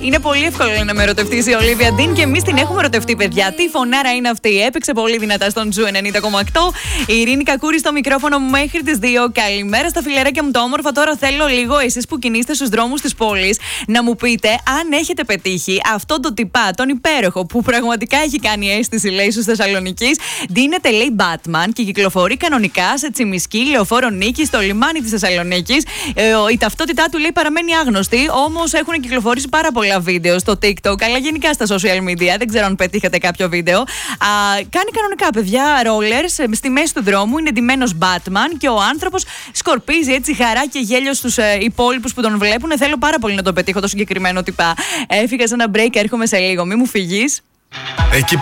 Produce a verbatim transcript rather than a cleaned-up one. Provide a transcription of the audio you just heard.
Είναι πολύ εύκολο να με ερωτευτεί η Ολίβια Ντίν και εμείς την έχουμε ερωτευτεί, παιδιά. Τι φωνάρα είναι αυτή. Έπαιξε πολύ δυνατά στον Ζου ενενήντα κόμμα οκτώ. Η Ειρήνη Κακούρη στο μικρόφωνο μου μέχρι τις δύο. Καλημέρα στα φιλεράκια μου τα όμορφα. Τώρα θέλω λίγο εσείς που κινείστε στους δρόμους της πόλης να μου πείτε αν έχετε πετύχει αυτόν τον τυπά, τον υπέροχο που πραγματικά έχει κάνει αίσθηση, λέει, στους Θεσσαλονικής. Ντύνεται, λέει, Batman και κυκλοφορεί κανονικά σε Τσιμισκή, Λεωφόρο Νίκη, στο λιμάνι της Θεσσαλονίκης. Ε, η ταυτότητά του, λέει, παραμένει άγνωστη, όμως έχουν κυκλοφορήσει πάρα πολλά βίντεο στο TikTok, αλλά γενικά στα social media. Δεν ξέρω αν πετύχατε κάποιο βίντεο. Α, κάνει κανονικά, παιδιά, rollers στη μέση του δρόμου, είναι ντυμένος Batman και ο άνθρωπος σκορπίζει έτσι χαρά και γέλιο στους ε, υπόλοιπους που τον βλέπουν. Θέλω πάρα πολύ να τον πετύχω το συγκεκριμένο τυπά. Έφυγα σε ένα break, έρχομαι σε λίγο. Μη μου φύγεις. Εκεί